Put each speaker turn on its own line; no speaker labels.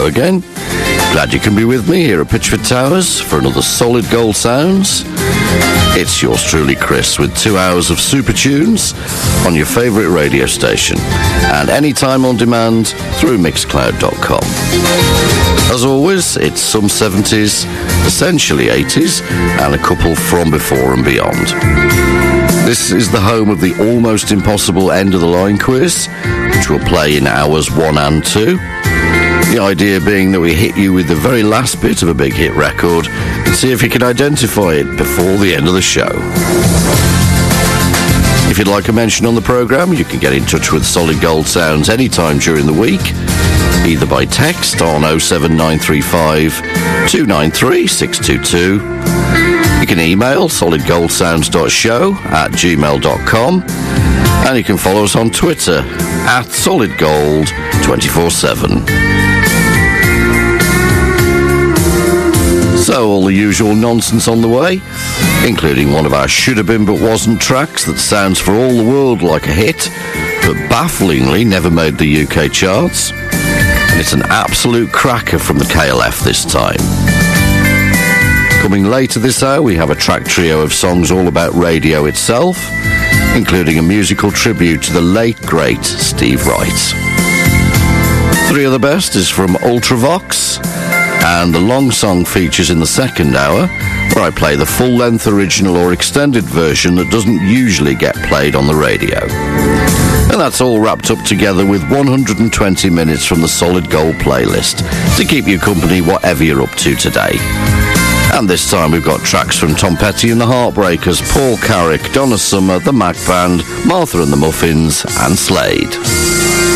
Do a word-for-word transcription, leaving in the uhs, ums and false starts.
Hello again. Glad you can be with me here at Pitchford Towers for another Solid Gold Sounds. It's yours truly, Chris, with two hours of super tunes on your favourite radio station and anytime on demand through mixcloud dot com. As always, it's some seventies, essentially eighties, and a couple from before and beyond. This is the home of the almost impossible end of the line quiz, which will play in hours one and two. The idea being that we hit you with the very last bit of a big hit record and see if you can identify it before the end of the show. If you'd like a mention on the programme, you can get in touch with Solid Gold Sounds anytime during the week, either by text on oh seven nine three five, two nine three, six two two. You can email solid gold sounds dot show at gmail dot com, and you can follow us on Twitter at solid gold two four seven. So, all the usual nonsense on the way, including one of our should have been but wasn't tracks that sounds for all the world like a hit, but bafflingly never made the U K charts. And it's an absolute cracker from the K L F this time. Coming later this hour, we have a track trio of songs all about radio itself, including a musical tribute to the late, great Steve Wright. Three of the best is from Ultravox, and the long song features in the second hour, where I play the full-length original or extended version that doesn't usually get played on the radio. And that's all wrapped up together with one hundred twenty minutes from the Solid Gold playlist to keep you company whatever you're up to today. And this time we've got tracks from Tom Petty and the Heartbreakers, Paul Carrick, Donna Summer, the Mac Band, Martha and the Muffins, and Slade.